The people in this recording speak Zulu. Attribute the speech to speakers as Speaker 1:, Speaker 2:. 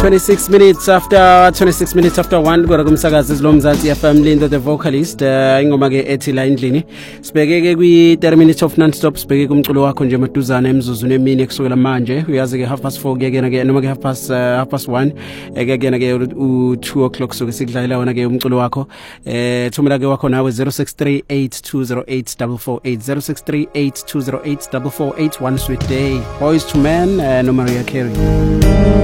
Speaker 1: 26 minutes after 1 kodwa kumsakazi zilomzansi FM Lindo the vocalist ingoma ke ethi la endlini sibeke ke kwi 30 minutes of non-stop sibeke kumculo wakho nje maduzana emizuzweni emini kusukela manje uyazi ke 4:30 ke kena ke noma ke 1:30 ke kena ke u2 o'clock so sikudlalela wona ke umculo wakho thumela ke wakho nawe 0638208448 0638208448 one sweet day Boys to Men no Mariah Carey